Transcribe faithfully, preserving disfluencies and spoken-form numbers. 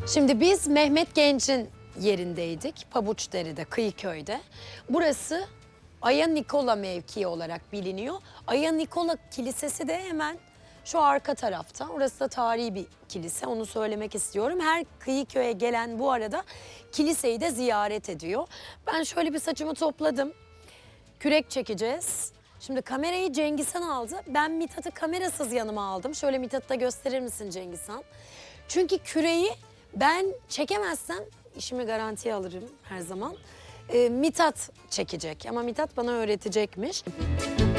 Şimdi biz Mehmet Genç'in yerindeydik. Pabuçdere'de, Kıyıköy'de. Burası Aya Nikola mevkii olarak biliniyor. Aya Nikola Kilisesi de hemen şu arka tarafta. Orası da tarihi bir kilise, onu söylemek istiyorum. Her Kıyıköy'e gelen bu arada kiliseyi de ziyaret ediyor. Ben şöyle bir saçımı topladım. Kürek çekeceğiz. Şimdi kamerayı Cengizhan aldı. Ben Mithat'ı kamerasız yanıma aldım. Şöyle Mithat'ı da gösterir misin Cengizhan? Çünkü küreği ben çekemezsem işimi garantiye alırım her zaman. Ee, Mithat çekecek ama Mithat bana öğretecekmiş.